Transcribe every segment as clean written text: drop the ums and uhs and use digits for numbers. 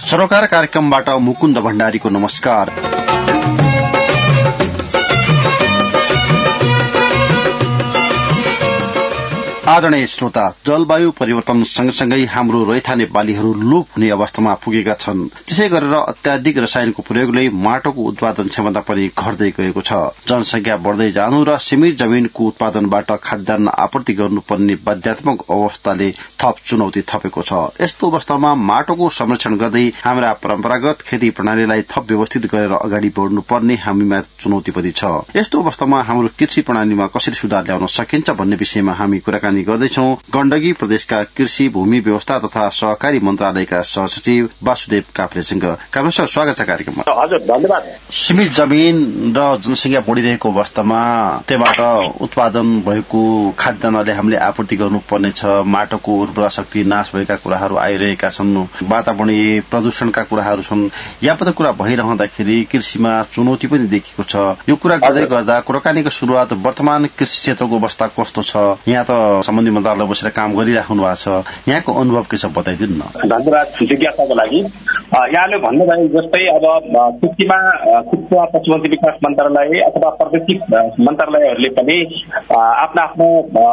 सरोकार कार्यक्रमबाट मुकुन्द भण्डारीको नमस्कार। आदरणीय श्रोता, जलवायु परिवर्तन सँगसँगै हाम्रो रैथाने बालीहरू लोप हुने अवस्थामा पुगेका छन्। त्यसै गरेर अत्याधिक रसायनको प्रयोगले माटोको उत्पादन क्षमता पनि घट्दै गएको छ। जनसंख्या बढ्दै जानु र सीमित जमीनको उत्पादनबाट खाद्यान्न आपूर्ति गर्नुपर्ने बाध्यात्मक अवस्थाले थप चुनौती थपेको छ। यस्तो अवस्थामा माटोको संरक्षण गर्दै हाम्रा परम्परागत खेती प्रणालीलाई थप व्यवस्थित गरेर अगाडि बढ्नुपर्ने हामीमा चुनौती पनि छ। यस्तो अवस्थामा हाम्रो कृषि प्रणालीमा कसरी सुधार ल्याउन सकिन्छ भन्ने विषयमा हामी कुराकानी गर्दैछौं गण्डकी प्रदेशका कृषि भूमि व्यवस्था तथा सहकारी मन्त्रालयका सहसचिव वासुदेव काफ्लेसँग। काफ्ले सर, स्वागत छ कार्यक्रममा। हजुर, धन्यवाद। सीमित जमीन र जनसंख्या बढ़िरहेको अवस्थामा त्यबाट उत्पादन भएको खाद्यान्नले हामीले आपूर्ति गर्नुपर्ने छ। माटोको उर्वरा शक्ति नाश भएका कुराहरू आइरहेका छन्, वातावरणीय प्रदूषणका कुराहरू छन्। यापत कुरा भइरहँदाखेरि कृषिमा चुनौती पनि देखिएको छ। यो कुरा गर्दै गर्दा कुराकानीको शुरूआत वर्तमान कृषि क्षेत्रको अवस्था कस्तो छ? यहाँ त सम्बन्धित मन्त्रालय बसेर काम गरिराख्नु भएको छ, यहाँको अनुभव के छ बताइदिनु न। धन्यवाद जिज्ञासाको लागि। यहाँले भन्नुभयो जस्तै अब कृषिमा शिक्षा पशुपन्छी विकास मन्त्रालय अथवा प्रादेशिक मन्त्रालयहरूले पनि आफ्ना आफ्नो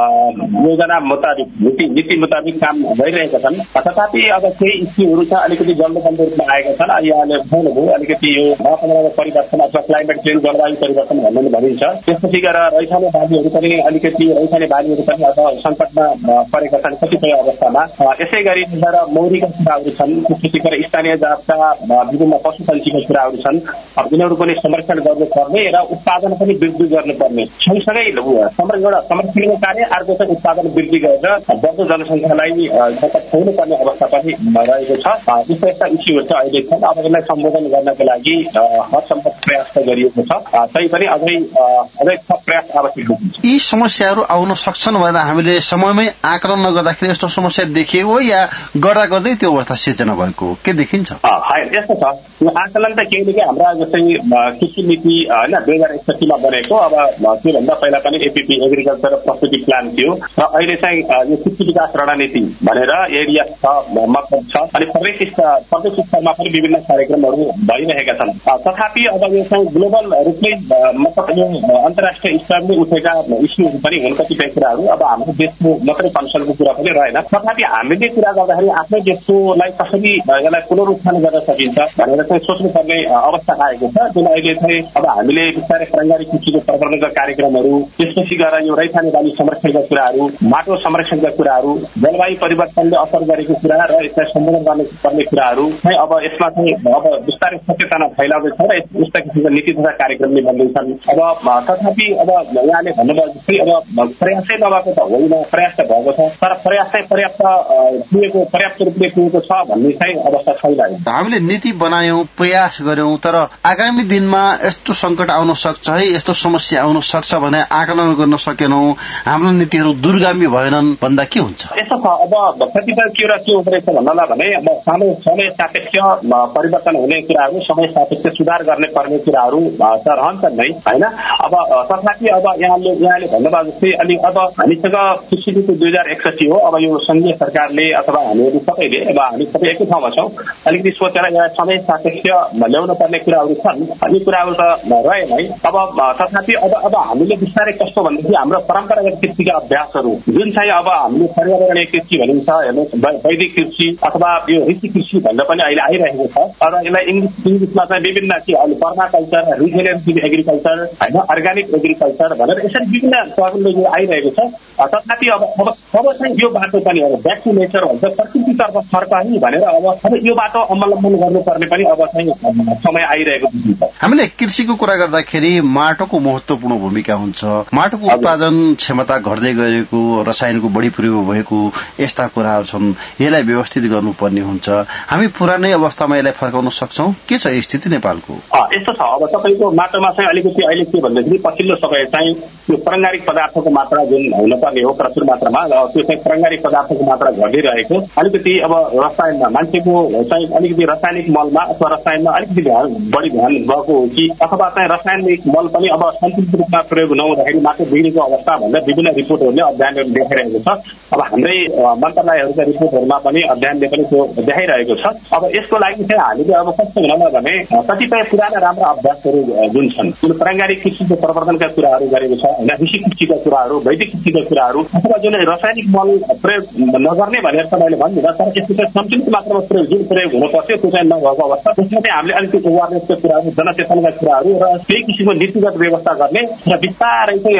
योजना मुताबिक नीति मुताबिक काम गरिरहेका छन्। तथापि अब केही इस्युहरू छ अलिकति जल्दो रूपमा आएका छन्। यहाँले भन्नुभयो अलिकति यो वातावरण परिवर्तन अथवा क्लाइमेट चेन्ज जलवायु परिवर्तन भन्ने भनिन्छ। त्यसपछि गएर रैथाने बालीहरू पनि अलिकति रैथाने बालीहरू पनि अब संकटमा परेका छन् कतिपय अवस्थामा। यसै गरी मौरीका कुराहरू छन्, त्यसपछि गएर स्थानीय जातका विभिन्न पशु पन्छीका कुराहरू छन्। यिनीहरू पनि संरक्षण गर्नुपर्ने र उत्पादन पनि वृद्धि गर्नुपर्ने। सँगसँगै एउटा संरक्षणको कार्य, अर्को चाहिँ उत्पादन वृद्धि गरेर बढ्दो जनसङ्ख्यालाई खुवाउनुपर्ने अवस्था पनि रहेको छ। यस्ता यस्ता इस्युहरू चाहिँ अहिले छन्। अब यसलाई सम्बोधन गर्नको लागि हरसम्भव प्रयास गरिएको छ, तैपनि अझै थप प्रयास आवश्यक हुन्छ। यी समस्याहरू आउन सक्छन् भनेर हामीले समयमै आकलन नगर्दाखेरि यस्तो समस्या देखिएको या गर्दा गर्दै त्यो अवस्था सिर्जना भएको के देखिन्छ? यस्तो छ, यो आकलन त केही कि हाम्रा जस्तै कृषि नीति होइन 2061 मा बनेको। अब त्योभन्दा पहिला पनि एपीपी एग्रिकल्चर प्रस्तुति प्लान थियो र अहिले चाहिँ यो कृषि विकास रणनीति भनेर एरिया छ, मतलब छ, अनि प्रदेश स्तरमा पनि विभिन्न कार्यक्रमहरू भइरहेका छन्। तथापि अब यो चाहिँ ग्लोबल रूपले मतलब यो अन्तर्राष्ट्रिय स्तरले उठेका इस्युहरू पनि हुन् कतिपय कुराहरू। अब हाम्रो देशको मात्रै कन्सर्नको कुरा पनि रहेन। तथापि हामीले कुरा गर्दाखेरि आफ्नै देशकोलाई कसरी यसलाई पुनरुत्थान गर्न सकिन्छ भनेर चाहिँ सोच्नुपर्ने अवस्था आएको छ। जुन अहिले चाहिँ अब हामीले बिस्तारै पारम्परिक कृषिको प्रवर्धनका कार्यक्रमहरू, त्यसपछि गएर यो रैथाने बाली संरक्षणका कुराहरू, माटो संरक्षणका कुराहरू, जलवायु परिवर्तनले असर गरेको कुरा र यसलाई सम्बोधन गर्नुपर्ने कुराहरू चाहिँ अब यसमा चाहिँ अब बिस्तारै सचेतना फैलाउँदैछ र यस्ता किसिमका नीति तथा कार्यक्रम निभाउँदैछन्। अब तथापि अब यहाँले भन्नुभयो जस्तै अब प्रयासै नभएको त होइन, प्रयास त भएको छ, तर प्रयास चाहिँ पर्याप्त रूपले पुगेको छ भन्ने चाहिँ अवस्था छैन। हामीले नीति बनायौं, प्रयास गर्यौं, तर आगामी दिनमा यस्तो संकट आउन सक्छ है, यस्तो समस्या आउन सक्छ भने आकलन गर्न सकेनौं, हाम्रो नीतिहरू दूरगामी भएनन् भन्दा के हुन्छ? यस्तो छ, अब कतिपय कुरा के हुँदो रहेछ भन्नलाई भने अब समय सापेक्ष परिवर्तन हुने कुराहरू, समय सापेक्ष सुधार गर्ने पर्ने कुराहरू त रहन्छन् नै होइन। अब तथापि अब यहाँले भन्नुभयो जस्तै अलि अब हामीसँग कृषि नीति 2061 हो। अब यो संघीय सरकारले अथवा हामीहरू सबैले अब हामी सबै एकै ठाउँमा छौँ, अलिकति सोचेर यहाँ समय सापेक्ष ल्याउन पर्ने कुराहरू छन्। यी कुराहरू त रहे नै। अब तथापि अब हामीले बिस्तारै कस्तो भनेदेखि हाम्रो परम्परागत कृषिका अभ्यासहरू जुन चाहिँ अब हामीले पर्यावरणीय कृषि भनिन्छ, हेर्नुहोस् वैदिक कृषि अथवा यो ऋषि कृषि भन्दा पनि अहिले आइरहेको छ। तर यसलाई इङ्ग्लिसमा चाहिँ विभिन्न के अहिले पर्माकल्चर, रिजेनेरेटिभ एग्रिकल्चर होइन, अर्ग्यानिक एग्रिकल्चर भनेर यसरी विभिन्न टर्मले यो आइरहेको छ। तथापि अब चाहिँ यो बाटो पनि अब ब्याक टु नेचर भन्छ, प्रकृतितर्फ फर्काही भनेर अब यो बाटो अवलम्बन गर्नुपर्ने पनि अब चाहिँ समय आइरहेको छ। हामीले कृषिको कुरा गर्दाखेरि माटोको महत्वपूर्ण भूमिका हुन्छ। माटोको उत्पादन क्षमता घट्दै गएको, रसायनको बढी प्रयोग भएको यस्ता कुराहरू छन्, यसलाई व्यवस्थित गर्नुपर्ने हुन्छ। हामी पुरानै अवस्थामा यसलाई फर्काउन सक्छौं? के छ स्थिति नेपालको? यस्तो छ, अब तपाईँको माटोमा चाहिँ अलिकति अहिले के भन्दाखेरि पछिल्लो समय चाहिँ यो प्राङ्गारिक पदार्थको मात्रा जुन हुनुपर्ने हो प्रचुर मात्रामा, त्यो चाहिँ प्राङ्गारिक पदार्थको मात्रा घटिरहेको, अलिकति अब रसायनमा मान्छेको चाहिँ अलिकति रासायनिक मलमा अथवा रसायनमा अलिकति बढी ध्यान गएको हो कि अथवा चाहिँ रासायनिक मल पनि अब सन्तुलित रूपमा प्रयोग नहुँदाखेरि मात्र बिग्रेको अवस्था भनेर विभिन्न रिपोर्टहरूले अध्ययनहरू देखाइरहेको छ। अब हाम्रै मन्त्रालयहरूका रिपोर्टहरूमा पनि अध्ययनले पनि त्यो देखाइरहेको छ। अब यसको लागि चाहिँ हामीले अब कस्तो हुन भने कतिपय पुराना राम्रा अभ्यासहरू जुन छन् जुन पारम्परिक कृषिको प्रवर्धनका कुराहरू गरेको छ होइन, कृषि कृषिका कुराहरू, वैदिक कृषिका कुराहरू अथवा जुन रासायनिक मल प्रयोग नगर्ने भनेर तपाईँले भन्नुभयो, तर यसको चाहिँ सन्तुलित मात्रामा प्रयोग जुन प्रयोग हुन पर्थ्यो त्यो चाहिँ नभएको अवस्था। त्यसमा चाहिँ हामीले अलिकति अवेरनेसका कुराहरू, जनचेतनका कुराहरू र केही किसिमको नीतिगत व्यवस्था गर्ने र बिस्तारै चाहिँ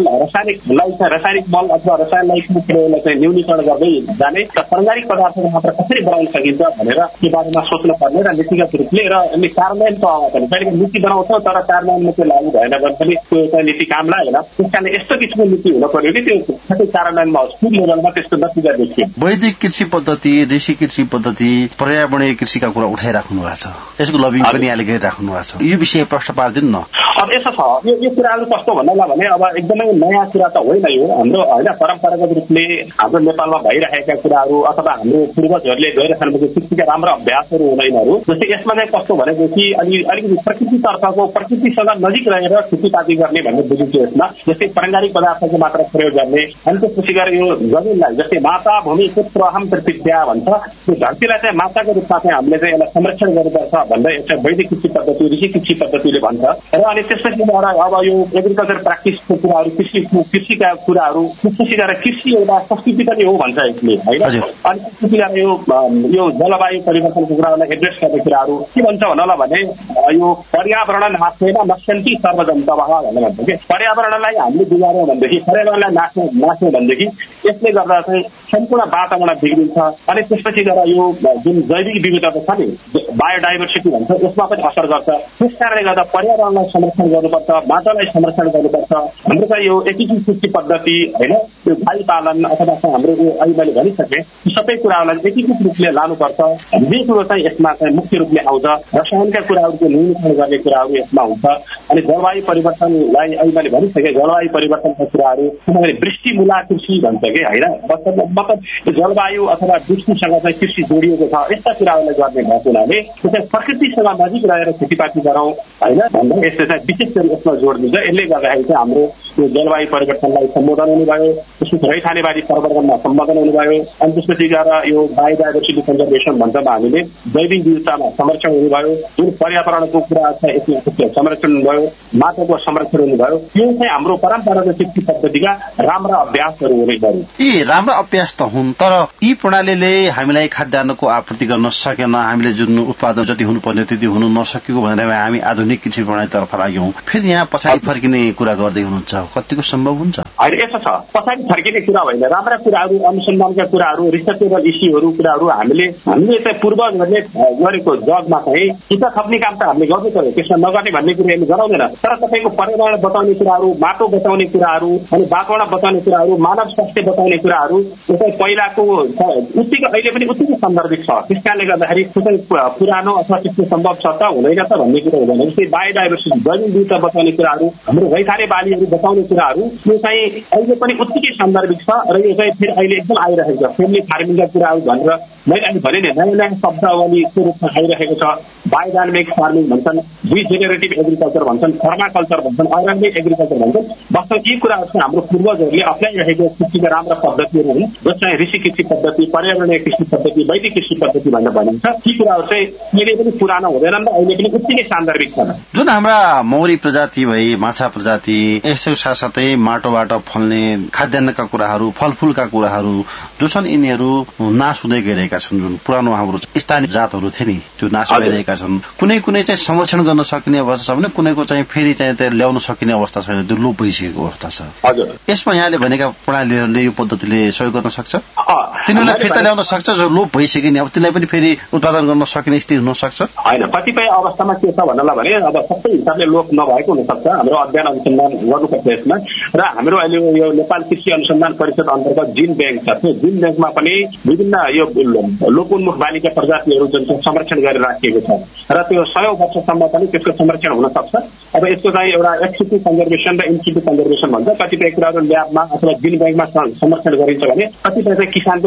रासायनिक मल अथवा रासायनिक प्रयोगलाई चाहिँ न्यूनीकरण गर्दै जाने र पारम्परिक पदार्थको मात्रा कसरी बढाउन सकिन्छ भनेर त्यो बारेमा सोच्नु पर्ने र नीतिगत रूपले र यसले कार्यान्वयनको पनि कहिले नीति बनाउँछौँ तर कार्यान्वयनमा त्यो लागू भएन भने पनि त्यो चाहिँ नीति काम लागेन। त्यस कारण यस्तो किसिमको नीति हुन पर्यो कि त्यो सबै कार्यान्वयनमा स्कुल लेभलमा त्यस्तो नतिजा देखियो। वैदिक कृषि पद्धति, ऋषि कृषि पद्धति, पर्यावरणीय कृषिका कुरा उठाइराख्नु भएको छ, यसको लबिङ पनि यहाँले गरिराख्नु भएको छ। यो विषय प्रश्न पार्दिनु न। अब यसो छ, यो कुराहरू कस्तो भन्नुलाई भने अब एकदमै नयाँ कुरा त होइन यो हाम्रो होइन, परम्परागत रूपले हाम्रो नेपालमा भइरहेका कुराहरू अथवा हाम्रो पूर्वजहरूले गरिराख्नु भएको कृषिका राम्रो अभ्यासहरू हुँदैन। जस्तै यसमा चाहिँ कस्तो भनेदेखि अलिकति प्रकृतितर्फको प्रकृतिसँग नजिक रहेर खेतीपाती गर्ने भन्ने बुझिन्छ यसमा। जस्तै पारम्परिक पदार्थको मात्र प्रयोग गर्ने अनि त्यसपछि गएर यो जमिनलाई जस्तै माता भूमि पुत्र अहम पृथिव्या भन्छ, त्यो धरतीलाई चाहिँ माताको रूपमा चाहिँ हामीले चाहिँ यसलाई संरक्षण गर्नुपर्छ भन्दै एउटा वैदिक कृषि पद्धति, ऋषि कृषि पद्धतिले भन्छ। र अनि त्यसपछि गएर अब यो एग्रिकल्चर प्र्याक्टिसको कुराहरू, कृषिका कुराहरू, त्यसपछि गएर कृषि एउटा संस्कृति पनि हो भन्छ यसले होइन। अनि त्यसपछि गएर यो जलवायु परिवर्तनको कुराहरूलाई एड्रेस गर्ने कुराहरू के भन्छ भन्नलाई भने यो पर्यावरण नाशेन नश्यन्ति सर्वजन्तवः भनेर भन्छ कि पर्यावरणलाई हामीले बिगार्यौँ भनेदेखि, पर्यावरणलाई नाच्यौँ भनेदेखि यसले गर्दा चाहिँ सम्पूर्ण वातावरण बिग्रिन्छ। अनि त्यसपछि गएर यो जुन जैविक विविधता छ नि, बायोडाइभर्सिटी भन्छ, यसमा पनि असर गर्छ। त्यस कारणले गर्दा पर्यावरणलाई संरक्षण गर्नुपर्छ, माटोलाई संरक्षण गर्नुपर्छ। हाम्रो चाहिँ यो एकीकृत कृषि पद्धति होइन, त्यो गाई पालन अथवा हाम्रो यो अहिले मैले भनिसकेँ यी सबै कुराहरूलाई एकीकृत रूपले लानुपर्छ। जे कुरो चाहिँ यसमा चाहिँ मुख्य रूपले आउँछ, रसायनका कुराहरूको न्यूनीकरण गर्ने कुराहरू यसमा हुन्छ। अनि जलवायु परिवर्तनलाई अहिले मैले भनिसकेँ, जलवायु परिवर्तनका कुराहरू किनभने वृष्टिमूला कृषि भन्छ कि होइन, मतलब जलवायु अथवा वृष्टिसँग चाहिँ कृषि जोडिएको छ। यस्ता कुराहरूलाई गर्ने भएको हुनाले त्यो चाहिँ प्रकृतिसँग नजिक रहेर खेतीपाती गरौँ होइन भन्दा यसले चाहिँ विशेष गरी यसमा जोड दिन्छ। यसले गर्दाखेरि चाहिँ हाम्रो यो जलवायु परिवर्तनलाई सम्बोधन हुनुभयो, त्यसपछि रैथानेवादी प्रवर्धनमा सम्बोधन हुनुभयो। अनि त्यसपछि गएर यो बायोडाइभर्सिटी कन्जर्भेसन भन्छौँ हामीले, जैविक विविधतामा संरक्षण हुनुभयो, जुन पर्यावरणको कुरा छ यसमा संरक्षण हुनुभयो, माटोको संरक्षण हुनुभयो। यो चाहिँ हाम्रो परम्परागत कृषि पद्धतिका राम्रा अभ्यासहरू हुने गरे। यी राम्रा अभ्यास त हुन्, तर यी प्रणालीले हामीलाई खाद्यान्नको आपूर्ति गर्न सकेन, हामीले जुन उत्पादन जति हुनुपर्ने त्यति हुन नसकेको भनेर हामी आधुनिक कृषि प्रणालीतर्फ लाग्यौँ। फेरि यहाँ पछाडि फर्किने कुरा गर्दै हुनुहुन्छ, कतिको सम्भव हुन्छ? होइन, यसो छ, पछाडि फर्किने कुरा होइन, राम्रा कुराहरू, अनुसन्धानका कुराहरू, रिसर्चेबल इस्युहरू कुराहरू हामीले चाहिँ पूर्वजहरूले गरेको जगमा चाहिँ किता थप्ने काम त हामीले गर्नु पर्यो, त्यसमा नगर्ने भन्ने कुरा हामीले गराउँदैन। तर तपाईँको पर्यावरण बचाउने कुराहरू, माटो बचाउने कुराहरू, अनि वातावरण बचाउने कुराहरू, मानव स्वास्थ्य बचाउने कुराहरू चाहिँ पहिलाको उत्तिकै अहिले पनि उत्तिकै सन्दर्भिक छ। त्यस कारणले गर्दाखेरि त्यो चाहिँ पुरानो अथवा त्यस्तो सम्भव छ त हुँदैन त भन्ने कुरा हुँदैन। जस्तै बायोडाइभर्सिटी, जैविक विविधता बचाउने कुराहरू, हाम्रो रैथाने बालीहरू बचाउने कुराहरू यो चाहिँ अहिले पनि उत्तिकै सन्दर्भिक छ र यो चाहिँ फेरि अहिले एकदम आइरहेको छ। फ्यामिली फार्मिङका कुराहरू भनेर मैले अहिले भने नि नयाँ नयाँ शब्दावलीको रूपमा आइरहेको छ। बायोडाइनामिक फार्मिङ भन्छन्, रिजेनेरेटिभ एग्रिकल्चर भन्छन्, पर्माकल्चर भन्छन्, अर्गानिक एग्रिकल्चर भन्छन्। वास्तवमा यी कुराहरू चाहिँ हाम्रो पूर्वजहरूले अप्नाइरहेको कृषिका राम्रा पद्धतिहरू हुन्, जसलाई ऋषि कृषि पद्धति, पर्यावरणीय कृषि पद्धति, वैदिक कृषि पद्धति भनेर भनिन्छ। यी कुराहरू चाहिँ अहिले पनि पुरानो हुँदैनन् र अहिले पनि उत्तिकै सान्दर्भिक छन्। जुन हाम्रा मौरी प्रजाति भई माछा प्रजाति, यसको साथसाथै माटोबाट फल्ने खाद्यान्नका कुराहरू, फलफूलका कुराहरू जो छन् यिनीहरू नाश हुँदै गइरहेका छन्। जुन पुरानो हाम्रो स्थानीय जातहरू थिए नि त्यो नाश भइरहेका छन्। कुनै कुनै चाहिँ संरक्षण गर्न सकिने अवस्था छ भने कुनैको चाहिँ फेरि चाहिँ ल्याउन सकिने अवस्था छैन, त्यो लोप भइसकेको अवस्था छ। यसमा यहाँले भनेका प्रणालीहरूले यो पद्धतिले सहयोग गर्न सक्छ, तिनीहरूलाई फिर्ता ल्याउन सक्छ जो लोप भइसक्यो नि, अब तिनीलाई पनि फेरि उत्पादन गर्न सकिने स्थिति हुन सक्छ? होइन, कतिपय अवस्थामा के छ भन्नलाई भने अब सबै हिसाबले लोप नभएको हुनसक्छ। हाम्रो अध्ययन अनुसन्धान गर्नुपर्छ यसमा। र हाम्रो अहिले यो नेपाल कृषि अनुसन्धान परिषद अन्तर्गत जिन ब्याङ्क छ, त्यो जिन ब्याङ्कमा पनि विभिन्न यो लोपोन्मुख बालीका प्रजातिहरू जुन संरक्षण गरेर राखिएको छ र त्यो 100 वर्षसम्म पनि त्यसको संरक्षण हुन सक्छ। अब यसको चाहिँ एउटा एक्सिक्यु कन्जर्भेसन र इन्सिक्यु कन्जर्भेसन भन्छ। कतिपय कुराहरू ल्याबमा अथवा जिन ब्याङ्कमा संरक्षण गरिन्छ भने कतिपय चाहिँ किसानको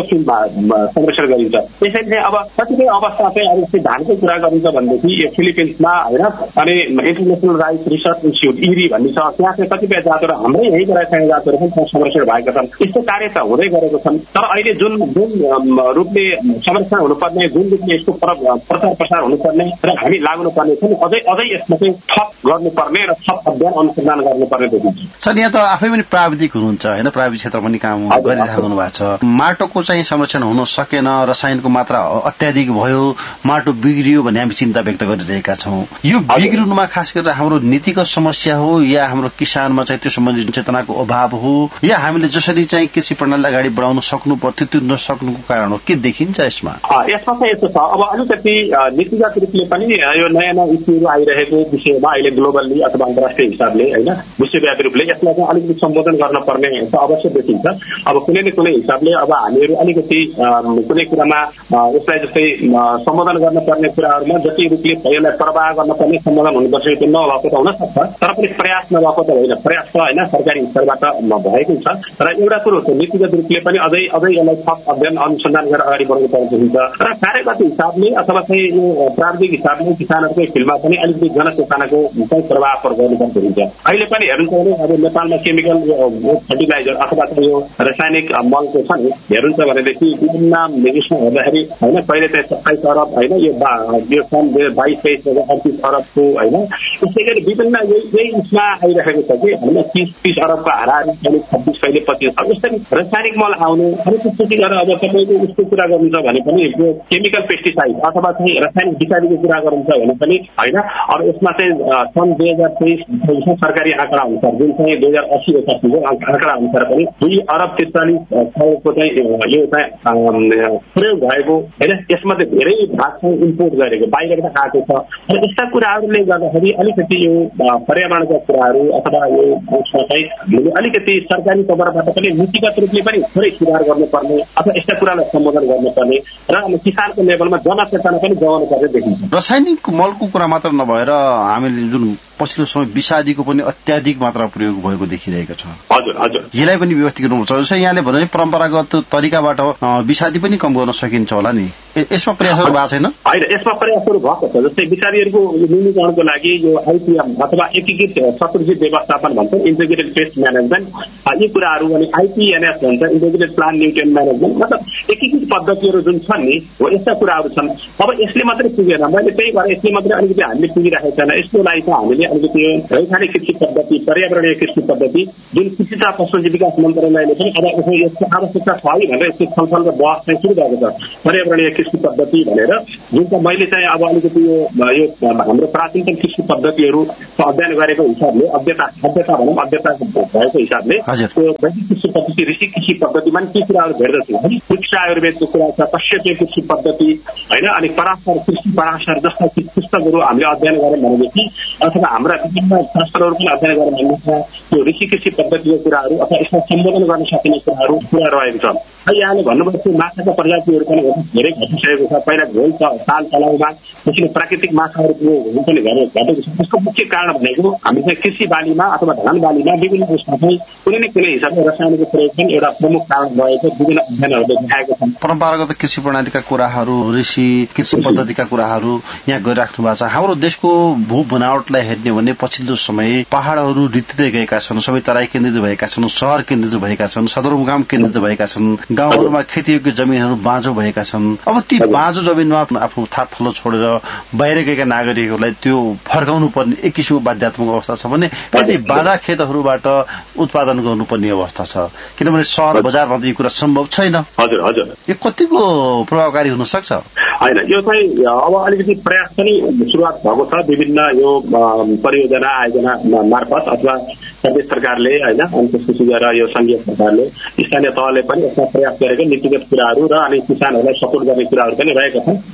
संरक्षण गरिन्छ। त्यसैले चाहिँ अब कतिपय अवस्था चाहिँ अब जस्तै धानको कुरा गरिन्छ भनेदेखि यो फिलिपिन्समा होइन अनि international rights research institute eri भन्ने छ, त्यहाँ चाहिँ कतिपय जातहरू हाम्रै यहीँ रहेका जातहरू पनि संरक्षण भएका छन्। यस्तो कार्य त हुँदै गरेको छन्, तर अहिले जुन रूपले संरक्षण हुनुपर्ने, जुन रूपले यसको प्रचार प्रसार हुनुपर्ने र हामी लाग्नुपर्ने छ नि, अझै यसमा चाहिँ थप गर्नुपर्ने र थप अध्ययन अनुसन्धान गर्नुपर्ने देखिन्छ। सर, यहाँ त आफै पनि प्राविधिक हुनुहुन्छ होइन, प्राविधिक क्षेत्र पनि काम गरिराख्नु भएको छ। माटोको चाहिँ संरक्षण हुन सकेन, रसायनको मात्रा अत्याधिक भयो, माटो बिग्रियो भन्ने हामी चिन्ता व्यक्त गरिरहेका छौँ। यो बिग्रिनुमा खास गरेर हाम्रो नीतिगत समस्या हो या हाम्रो किसानमा चाहिँ त्यो सम्बन्धी चेतनाको अभाव हो या हामीले जसरी चाहिँ कृषि प्रणाली अगाडि बढाउन सक्नु पर्थ्यो त्यो नसक्नुको कारण हो, के देखिन्छ यसमा? यसमा चाहिँ यस्तो छ, अब अलिकति नीतिगत रूपले पनि यो नयाँ नयाँ इस्युहरू आइरहेको विषयमा अहिले ग्लोबल्ली अथवा अन्तर्राष्ट्रिय हिसाबले होइन विश्वव्यापी रूपले यसलाई चाहिँ अलिकति सम्बोधन गर्नुपर्ने अवश्य देखिन्छ। अब कुनै न कुनै हिसाबले अब हामीहरू अलिकति कुनै कुरामा यसलाई जस्तै सम्बोधन गर्नुपर्ने कुराहरूमा जति रूपले यसलाई प्रवाह गर्नुपर्ने सम्बोधन हुनुपर्छ त्यो नभएको त हुन सक्छ, तर पनि प्रयास नभएको त होइन, प्रयास त होइन सरकारी स्तरबाट भएको छ। र एउटा कुरो हो नीतिगत रूपले पनि अझै यसलाई थप अध्ययन अनुसन्धान गरेर अगाडि बढ्नु पर्ने हुन्छ र कार्यगत हिसाबले अथवा चाहिँ यो प्राविधिक हिसाबले किसानहरूको फिल्डमा पनि अलिकति जनचेतनाको चाहिँ प्रभाव गर्नुपर्ने हुन्छ। अहिले पनि हेर्नुहुन्छ भने अब नेपालमा केमिकल फर्टिलाइजर अथवा चाहिँ यो रासायनिक मलको छ नि, हेर्नुहुन्छ भनेदेखि विभिन्न यसमा हेर्दाखेरि होइन पहिले चाहिँ 27 अरब होइन यो सन् 22-23 38 अरबको होइन, त्यसै गरी विभिन्न यही उसमा आइरहेको छ कि होइन 30 अरबको हाराहारी 26 कहिले 25 अब यसरी रासायनिक मल आउनु अनि त्यसपछि गएर अब तपाईँको उसको कुरा गर्नुहुन्छ भने पनि यो केमिकल पेस्टिसाइड अथवा चाहिँ रासायनिक विषादीको कुरा गर्नुहुन्छ भने पनि होइन। अब यसमा चाहिँ सन् 2023 सरकारी आँकडा अनुसार जुन चाहिँ 2080-81 आँकडा अनुसार पनि 2 अरब 43 करोडको चाहिँ यो चाहिँ प्रयोग भएको होइन, यसमध्ये धेरै भाग चाहिँ इम्पोर्ट गरेको बाहिरबाट आएको छ। र यस्ता कुराहरूले गर्दाखेरि अलिकति यो पर्यावरणका कुराहरू अथवा यो उसमा चाहिँ हामीले अलिकति सरकारी तवरबाट पनि नीतिगत रूपले पनि थोरै सुधार गर्नुपर्ने अथवा यस्ता कुरालाई सम्बोधन गर्नुपर्ने र अब किसानको लेभलमा जनचेतना पनि जगाउनु पर्ने देखिन्छ। रासायनिक मलको कुरा मात्र नभएर हामीले जुन पछिल्लो समय विषादीको पनि अत्याधिक मात्रा प्रयोग भएको देखिरहेको छ। हजुर हजुर, यसलाई पनि व्यवस्थित गर्नुपर्छ। जस्तै यहाँले भने परम्परागत तरिकाबाट विषादी पनि कम गर्न सकिन्छ होला नि, यसमा प्रयासहरू भएको छैन? होइन, यसमा प्रयासहरू भएको छ। जस्तै विषादीहरूको न्यूनीकरणको लागि यो आइपिएम अथवा एकीकृत शत्रुजित व्यवस्थापन भन्छ, इन्टिग्रेटेड पेस्ट म्यानेजमेन्ट, यी कुराहरू अनि आइपिएनएस भन्छ, इन्टिग्रेटेड प्लान्ट न्युट्रिएन्ट म्यानेजमेन्ट, मतलब एकीकृत पद्धतिहरू जुन छन् नि हो यस्ता कुराहरू छन्। अब यसले मात्रै पुगेन, मैले त्यही भएर यसले मात्रै अलिकति हामीले पुगिरहेको छैन। यसको लागि चाहिँ हामीले अलिकति रैथानिक कृषि पद्धति, पर्यावरणीय कृषि पद्धति जुन कृषि तथा पशुपन्छी विकास मन्त्रालयले पनि अब यसको आवश्यकता छ है भनेर यसको छलफल र बहस चाहिँ सुरु भएको छ, पर्यावरणीय कृषि पद्धति भनेर, जुन चाहिँ मैले चाहिँ अब अलिकति यो हाम्रो प्राचीनतम कृषि पद्धतिहरूको अध्ययन गरेको हिसाबले अध्ययता भएको हिसाबले त्यो वैदिक कृषि पद्धति, ऋषि कृषि पद्धतिमा के कुराहरू भेट्दछौँ है, वृक्ष आयुर्वेदको कुरा छ, कश्यपीय कृषि पद्धति होइन, अनि पराशर कृषि पराशर जस्ता पुस्तकहरू हामीले अध्ययन गऱ्यौँ भनेदेखि अथवा हाम्रा विभिन्न शास्त्रहरू पनि अध्ययन गऱ्यौँ भनेदेखि त्यो ऋषि कृषि पद्धतिको कुराहरू अथवा यसमा सम्बोधन गर्न सकिने कुरा रहेको छ। यहाँले भन्नुभएको माछाका प्रजातिहरू पनि धेरै घटिसकेको छ। पहिला घोल ताल तलाउमा त्यसरी प्राकृतिक माछाहरूको पनि घटेको छ। त्यसको मुख्य कारण भनेको हामी चाहिँ कृषि बालीमा अथवा धान बालीमा विभिन्न उसमा चाहिँ कुनै न कुनै हिसाबले रसायनको प्रयोग पनि एउटा प्रमुख कारण भएको विभिन्न अध्ययनहरूले देखाएको छन्। परम्परागत कृषि प्रणालीका कुराहरू, ऋषि कृषि पद्धतिका कुराहरू यहाँ गरिराख्नु भएको छ। हाम्रो देशको भू बनावटलाई हेर्ने भने पछिल्लो समय पहाडहरू रित्तिँदै गएका छन्, सबै तराई केन्द्रित भएका छन्, शहर केन्द्रित भएका छन्, सदरमुकाम केन्द्रित भएका छन्, गाउँहरूमा खेतीयोग्य जमिनहरू बाँझो भएका छन्। अब ती बाँझो जमिनमा आफ्नो थात थलो छोडेर बाहिर गएका नागरिकहरूलाई त्यो फर्काउनु पर्ने एक किसिमको बाध्यात्मक अवस्था छ भने कति बाजा खेतहरूबाट उत्पादन गर्नुपर्ने अवस्था छ, किनभने सहर बजारमा त यो कुरा सम्भव छैन। हजुर हजुर, यो कतिको प्रभावकारी हुन सक्छ? होइन, यो चाहिँ अब अलिकति प्रयास पनि सुरुवात भएको छ विभिन्न यो परियोजना आयोजना मार्फत अथवा प्रदेश सरकारले होइन, अनि त्यसपछि गएर यो संघीय सरकारले स्थानीय तहले पनि यसमा प्रयास गरेको नीतिगत कुराहरू र अनि किसानहरूलाई सपोर्ट गर्ने कुराहरू पनि रहेका छन्।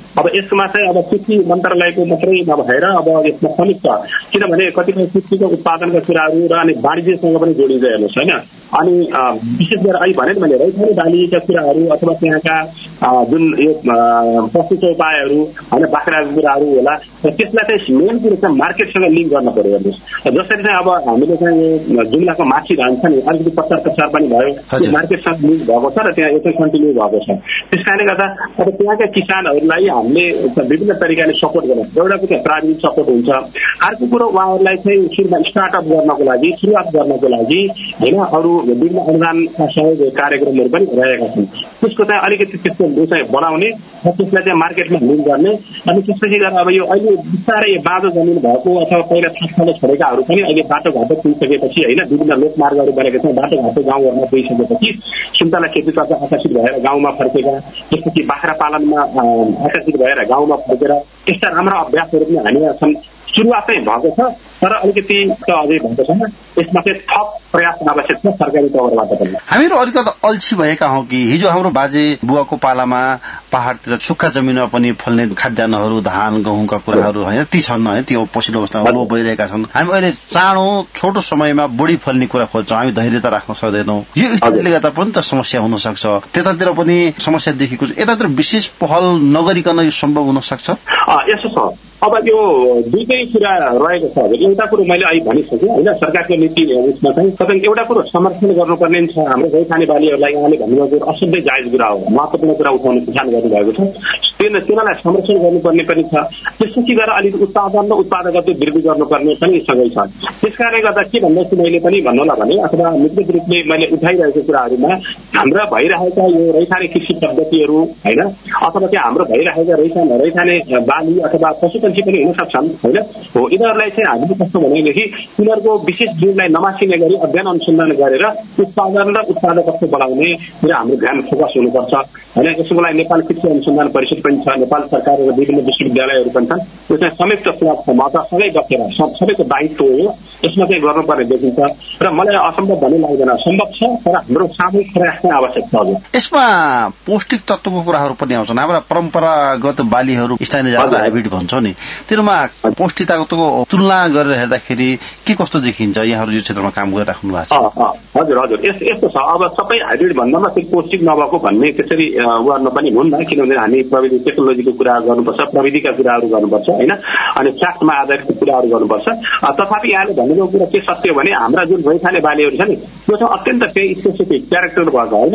अब यसमा चाहिँ अब कृषि मन्त्रालयको मात्रै नभएर अब यसमा संयुक्त, किनभने कतिपय कृषिको उत्पादनका कुराहरू र अनि वाणिज्यसँग पनि जोडिन्छ हेर्नुहोस् होइन। अनि विशेष गरेर अहिले भने मैले रैथाने बालीका कुराहरू अथवा त्यहाँका जुन यो पशु चौपायहरू होइन बाख्राको कुराहरू होला, त्यसलाई चाहिँ मेन कुरो चाहिँ मार्केटसँग लिङ्क गर्न पर्यो हेर्नुहोस्। जसरी चाहिँ अब हामीले चाहिँ यो जुम्लाको माछी धान छ नि, अलिकति पचार पनि भयो, त्यो मार्केटसँग लिङ्क भएको छ र त्यहाँ यसै कन्टिन्यू भएको छ। त्यस कारणले गर्दा अब त्यहाँका किसानहरूलाई हामीले विभिन्न तरिकाले सपोर्ट गर्नु, एउटाको चाहिँ प्राविधिक सपोर्ट हुन्छ, अर्को कुरो उहाँहरूलाई चाहिँ सुरुमा स्टार्टअप गर्नको लागि, सुरुवात गर्नको लागि होइन अरू विभिन्न अनुदानका सहयोग कार्यक्रमहरू पनि रहेका छन्। त्यसको चाहिँ अलिकति त्यसको चाहिँ बनाउने र त्यसलाई चाहिँ मार्केटमा लिङ्क गर्ने। अनि त्यसपछि गएर अब यो अहिले बिस्तारै बाँझो जमिन भएको अथवा पहिला थाकथलो छोडेकाहरू पनि अहिले बाटोघाटो पुगिसकेपछि होइन विभिन्न लोकमार्गहरू बनेका छन्, बाटोघाटो गाउँहरूमा पुगिसकेपछि सुन्तला खेतीतर्फ आकर्षित भएर गाउँमा फर्केका, त्यसपछि बाख्रा पालनमा आकर्षित भएर गाउँमा फर्केर यस्ता राम्रा अभ्यासहरू पनि हामीमा छन्। सुरुवात चाहिँ भएको छ तर अलिकति अझै भएको छैन। यसमा चाहिँ थप प्रयास आवश्यक छ सरकारी तौरबाट पनि। हामीहरू अलिकति अल्छी भएका हौँ कि हिजो हाम्रो बाजे बुवाको पालामा पहाडतिर सुक्खा जमिनमा पनि फल्ने खाद्यान्नहरू धान गहुँका कुराहरू होइन ती छन् है, त्यो पछिल्लो अवस्थामा लोप भइरहेका छन्। हामी अहिले चाँडो छोटो समयमा बढी फल्ने कुरा खोज्छौँ, हामी धैर्यता राख्न सक्दैनौँ। यो स्थितिले गर्दा पनि त समस्या हुन सक्छ, त्यतातिर पनि समस्या देखिएको छ। यतातिर विशेष पहल नगरिकन यो सम्भव हुन सक्छ। यसो छ, अब यो दुईटै कुरा रहेको छ। एउटा कुरो मैले अहिले भनिसकेँ होइन, सरकारको नीति उसमा चाहिँ तपाईँ एउटा कुरो समर्थन गर्नुपर्ने छ। हाम्रो गैखाने बालीहरूलाई यहाँले भन्नुभएको असाध्यै जायज कुरा हो, महत्त्वपूर्ण कुरा उठाउने किसान गर्नुभएको छ, तिनीहरूलाई संरक्षण गर्नुपर्ने पनि छ। त्यसपछि गएर अलिक उत्पादन र उत्पादकत्व वृद्धि गर्नुपर्ने पनि सँगै छ। त्यस कारणले गर्दा के भन्दैछु मैले पनि भन्नुहोला भने अथवा निश्चित रूपले मैले उठाइरहेको कुराहरूमा हाम्रा भइरहेका यो रैथाने कृषि पद्धतिहरू होइन अथवा त्यहाँ हाम्रो भइरहेका रैथाने बाली अथवा पशुपक्षी पनि हुन सक्छन् होइन हो। यिनीहरूलाई चाहिँ हामीले कस्तो भनेदेखि तिनीहरूको विशेष गुणलाई नमासिने गरी अध्ययन अनुसन्धान गरेर उत्पादन र उत्पादकत्व बढाउने र हाम्रो ध्यान फोकस हुनुपर्छ होइन। यसको लागि नेपाल कृषि अनुसन्धान परिषद पनि छ, नेपाल सरकार र विभिन्न विश्वविद्यालयहरू पनि छन्। यो चाहिँ संयुक्त प्लेटफर्म अथवा सँगै बसेर सबैको दायित्व हो, यसमा चाहिँ गर्नुपर्ने देखिन्छ र मलाई असम्भव भन्ने लाग्दैन, सम्भव छ तर हाम्रो सामूहिक प्रयास चाहिँ आवश्यक छ। यसमा पौष्टिक तत्त्वको कुराहरू पनि आउँछन्। हाम्रा परम्परागत बालीहरू स्थानीय जातको हाइब्रिड भन्छौँ नि, तिनीमा पौष्टिकताको तुलना गरेर हेर्दाखेरि के कस्तो देखिन्छ? यहाँहरू यो क्षेत्रमा काम गरिराख्नु भएको छ। हजुर हजुर यस्तो छ। अब सबै हाइब्रिड भन्दामा त्यो पौष्टिक नभएको भन्ने त्यसरी गर्न पनि हुन्न, किनभने हामी प्रविधि टेक्नोलोजीको कुरा गर्नुपर्छ, प्रविधिका कुराहरू गर्नुपर्छ होइन, अनि फ्याक्टमा आधारित कुराहरू गर्नुपर्छ। तथापि यहाँले भन्नुभएको कुरा के सत्य भने हाम्रा जुन भइखाने बालीहरू छ नि त्यो चाहिँ अत्यन्त केही स्पेसिफिक क्यारेक्टर भएको होइन,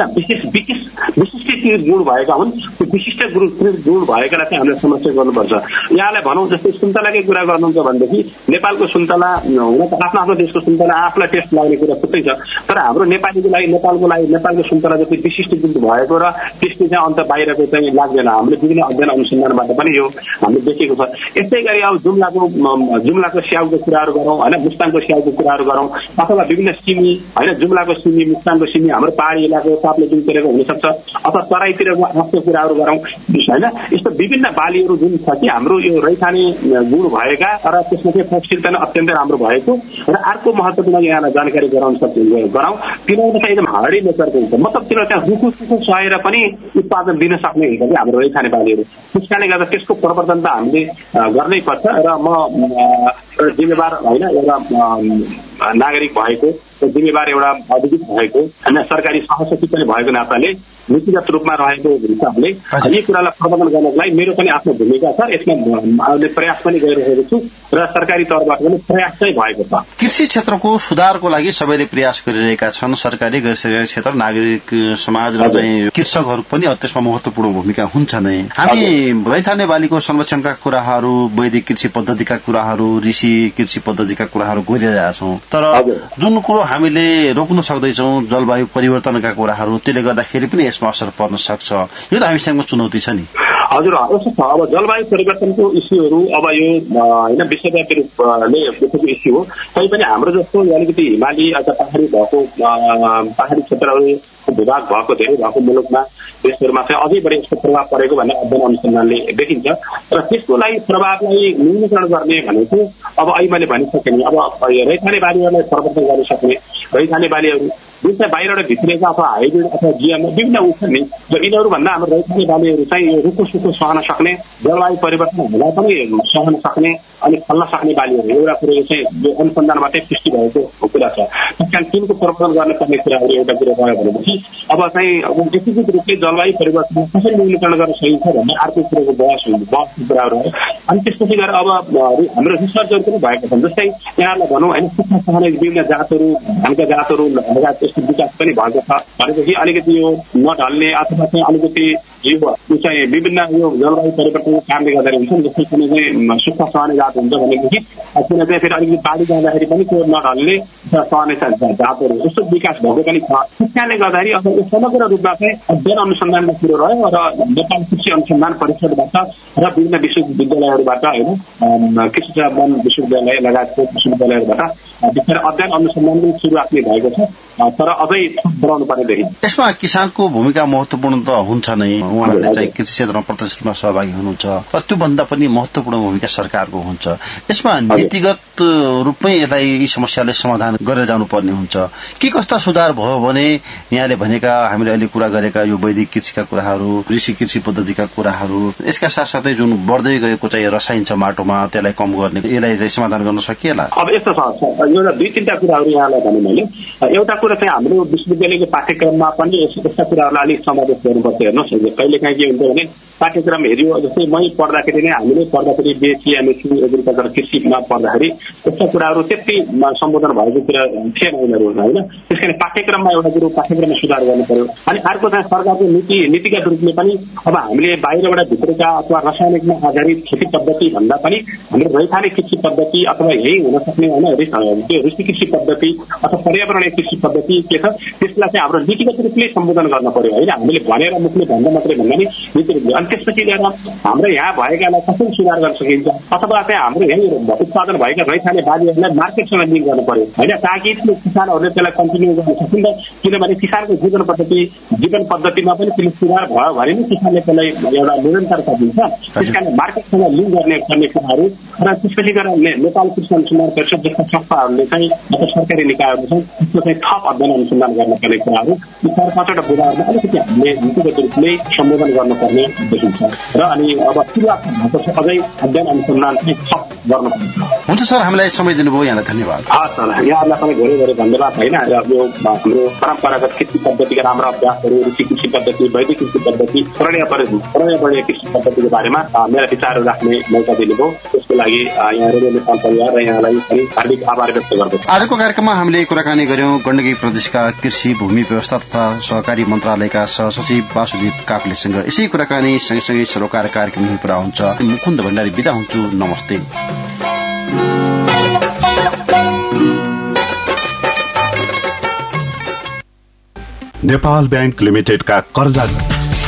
विशिष्ट गुण भएका हुन्। त्यो विशिष्ट गुण भएकालाई चाहिँ हामीले समस्या गर्नुपर्छ। यहाँलाई भनौँ जस्तै सुन्तलाकै कुरा गर्नुहुन्छ भनेदेखि नेपालको सुन्तला हुन त आफ्नो आफ्नो देशको सुन्तला आफूलाई टेस्ट लाग्ने कुरा छुट्टै छ, तर हाम्रो नेपालीको लागि नेपालको सुन्तला जति विशिष्ट गुण भएको र त्यसले चाहिँ अन्त बाहिरको चाहिँ लाग्दैन। हामीले विभिन्न अध्ययन अनुसन्धानबाट पनि यो हामीले देखेको छ। यस्तै गरी अब जुम्लाको स्याउको कुराहरू गरौँ होइन, मुस्ताङको स्याउको कुराहरू गरौँ अथवा विभिन्न सिमी होइन, जुम्लाको सिमी मुस्ताङको सिमी हाम्रो पहाडी इलाको तापले जुनतिरको हुनसक्छ अथवा तराईतिरको आँपको कुराहरू गरौँ होइन। यस्तो विभिन्न बालीहरू जुन छ कि हाम्रो यो रैथाने गुण भएका र त्यसमा चाहिँ पौष्टिकता नै अत्यन्तै राम्रो भएको र अर्को महत्त्वपूर्ण यहाँलाई जानकारी गराउँ तिनीहरू चाहिँ एकदम हार्डी नेचरको हुन्छ, मतलब तिनीहरू चाहिँ रुखो सुखो सहेर पनि उत्पादन दिन सक्ने हुन्छ कि हाम्रो रैथाने बालीहरू। त्यस कारणले गर्दा त्यसको प्रवर्धन त हामीले गर्नै पर्छ र म जिम्मेवार होइन एउटा नागरिक भएको, जिम्मेवार एउटा अधिकृत भएको होइन, सरकारी सहसचिव पनि भएको नाताले नीतिगत रूपमा रहेको हिसाबले यी कुरालाई प्रबन्धन गर्नको लागि मेरो पनि आफ्नो भूमिका छ। यसमा अहिले प्रयास पनि गरिरहेको छु र सरकारी तौरबाट पनि प्रयास चाहिँ भएको छ। कृषि क्षेत्रको सुधारको लागि सबैले प्रयास गरिरहेका छन्, सरकारी गैर सरकारी क्षेत्र नागरिक समाज र चाहिँ कृषकहरू पनि त्यसमा महत्वपूर्ण भूमिका हुन्छ नै। हामी रैथाने बालीको संरक्षणका कुराहरू, वैदिक कृषि पद्धतिका कुराहरू, ऋषि कृषि पद्धतिका कुराहरू गरिरहेका छौँ, तर जुन कुरो हामीले रोक्न सक्दैछौँ जलवायु परिवर्तनका कुराहरू, त्यसले गर्दाखेरि पनि यसमा असर पर्न सक्छ। यो त हामीसँग चुनौती छ नि। हजुर यस्तो छ। अब जलवायु परिवर्तनको इस्युहरू अब यो होइन विश्वव्यापी रूपले देखेको इस्यु हो, तैपनि हाम्रो जस्तो अलिकति हिमाली अथवा पहाडी क्षेत्रहरू भूभाग भएको धेरै भएको मुलुकमा देशहरूमा चाहिँ अझै बढी यसको प्रभाव परेको भन्ने अध्ययन अनुसन्धानले देखिन्छ र त्यसको लागि प्रभावलाई न्यूनीकरण गर्ने भनेको अब अहिले मैले भनिसकेँ नि, अब रैथाने बालीहरूलाई प्रवर्धन गर्न सक्ने, रैथाने बालीहरू जुन चाहिँ बाहिरबाट भित्रिएका अथवा हाइब्रिड अथवा जिएमओ विभिन्न उठ्छन् नि, र यिनीहरूभन्दा हाम्रो रैथाने बालीहरू चाहिँ यो रुखो सुखो सहन सक्ने, जलवायु परिवर्तनहरूलाई पनि सहन सक्ने अनि फल्न सक्ने बालीहरू एउटा कुरो चाहिँ यो अनुसन्धानबाटै पुष्टि भएको कुरा छ। त्यस कारण तिनको प्रवर्तन गर्नुपर्ने कुराहरू एउटा कुरो रह्यो भनेपछि अब चाहिँ व्यक्तिगत रूपले जलवायु परिवर्तन कसरी न्यूनीकरण गर्न सकिन्छ भन्ने अर्को कुरोको बहसको कुराहरू हो। अनि त्यसपछि गएर अब हाम्रो रिसर्चहरू पनि भएको छन्। जस्तै यहाँलाई भनौँ होइन, सुक्खा सहने विभिन्न जातहरू, धानका जातहरू लगायत त्यसको विकास पनि भएको छ भनेपछि अलिकति यो नढल्ने अथवा चाहिँ अलिकति यो चाहिँ विभिन्न यो जलवायु परिवर्तनको कारणले गर्दाखेरि हुन्छ नि। जस्तै कुनै चाहिँ सुक्खा सहने जात हुन्छ भनेदेखि कुनै चाहिँ फेरि अलिकति बाढी जाँदाखेरि पनि त्यो नढल्ने सहने जातहरू यस्तो विकास भएको पनि छ। त्यस कारणले गर्दाखेरि अब यो समग्र रूपमा चाहिँ अध्ययन अनुसन्धानको कुरो रह्यो र नेपाल कृषि अनुसन्धान परिषदबाट र विभिन्न विश्वविद्यालयहरूबाट होइन, कृषि वन विश्वविद्यालय लगायतको विश्वविद्यालयहरूबाट विशेष अध्ययन अनुसन्धानको सुरुवात नै भएको छ, तर अझै बढाउनु पर्ने देखिन्छ। यसमा किसानको भूमिका महत्वपूर्ण त हुन्छ नै, उहाँहरूले चाहिँ कृषि क्षेत्रमा प्रत्यक्ष रूपमा सहभागी हुनुहुन्छ, तर त्योभन्दा पनि महत्वपूर्ण भूमिका सरकारको हुन्छ। यसमा नीतिगत रूपमै यसलाई यी समस्यालाई समाधान गरेर जानुपर्ने हुन्छ। के कस्ता सुधार भयो भने यहाँले भनेका हामीले अहिले कुरा गरेका यो वैदिक कृषिका कुराहरू, कृषि पद्धतिका कुराहरू, यसका साथसाथै जुन बढ्दै गएको चाहिँ रसायन छ माटोमा त्यसलाई कम गर्ने, यसलाई चाहिँ समाधान गर्न सकिएला? अब यस्तो छ, एउटा दुई तीनटा कुराहरू यहाँलाई भने मैले एउटा कुरा चाहिँ हाम्रो विश्वविद्यालयको पाठ्यक्रममा पनि यस्ता कुराहरूलाई अलिक समावेश गर्नुपर्छ। हेर्नुहोस् कहिले काहीँ के हुन्छ भने पाठ्यक्रम हेऱ्यो, जस्तै मै पढ्दाखेरि नै हामीले पढ्दाखेरि बिएससी एमएससी एग्रिकल्चर कृषिमा पढ्दाखेरि यस्ता कुराहरू त्यति सम्बोधन भएको कुरा थिएन उनीहरू होइन। त्यस कारण पाठ्यक्रममा एउटा कुरो पाठ्यक्रममा सुधार गर्नु पर्यो। अनि अर्को चाहिँ सरकारको नीतिगत रूपले पनि अब हामीले बाहिरबाट भित्रेका अथवा रासायनिकमा आधारित खेती पद्धति भन्दा पनि हाम्रो रैथाने कृषि पद्धति अथवा यही हुन सक्ने होइन त्यो ऋषि कृषि पद्धति अथवा पर्यावरणीय कृषि पद्धति के छ त्यसलाई चाहिँ हाम्रो नीतिगत रूपले सम्बोधन गर्न पर्यो होइन। हामीले भनेर मुखले भन्दा मात्रै भन्दा नि नीति रूपले। अनि त्यसपछि लिएर हाम्रो यहाँ भएकालाई कसरी सुधार गर्न सकिन्छ अथवा चाहिँ हाम्रो यहाँ उत्पादन भएका रैथाने बालीहरूलाई मार्केटसँग लिङ्क गर्नु पर्यो होइन, ताकि किसानहरूले त्यसलाई कन्टिन्यू गर्न सकिन्छ। किनभने किसानको जीवन पद्धतिमा पनि त्यसले सुधार भयो भने नि किसानले त्यसलाई एउटा निरन्तरता दिन्छ। त्यस कारण मार्केटसँग लिङ्क गर्ने कुराहरू र त्यसपछि गएर नेपाल कृषि अनुसन्धान परिषद जस्ता संस्थाहरूले चाहिँ अथवा सरकारी निकायहरू छन् त्यसको चाहिँ थप अध्ययन अनुसन्धान गर्नुपर्ने कुराहरू यी 4-5वटा बुदाहरूमा अलिकति हामीले नीतिगत रूपले सम्बोधन गर्नुपर्ने देखिन्छ। र अनि अब सुरुवात भएको छ, अझै अध्ययन अनुसन्धान चाहिँ थप गर्नुपर्छ। हुन्छ सर, हामीलाई समय दिनुभयो, यहाँलाई धन्यवाद। हस् सर, यहाँहरूलाई पनि धेरै धेरै धन्यवाद होइन। र यो हाम्रो परम्परागत कृषि पद्धतिका राम्रा अभ्यासहरू, ऋषि कृषि पद्धति, वैदिक कृषि पद्धति, पर्यावरणीय कृषि पद्धतिको बारेमा मेरा विचारहरू राख्ने मौका दिनुभयो, त्यसको लागि यहाँ रेडियो नेपाल परिवार र यहाँलाई पनि हार्दिक आभार व्यक्त गर्दछु। आजको कार्यक्रममा हामीले कुराकानी गर्यौं गण्डकी प्रदेशका कृषि भूमि व्यवस्था तथा सहकारी मन्त्रालयका सहसचिव वासुदेव काफ्लेसँग। यसै कुराकानी सँगसँगै सरोकार कार्यक्रम पुरा हुन्छ। मुकुन्द भण्डारी बिदा हुन्छु, नमस्ते। नेपाल बैंक लिमिटेडका कर्जा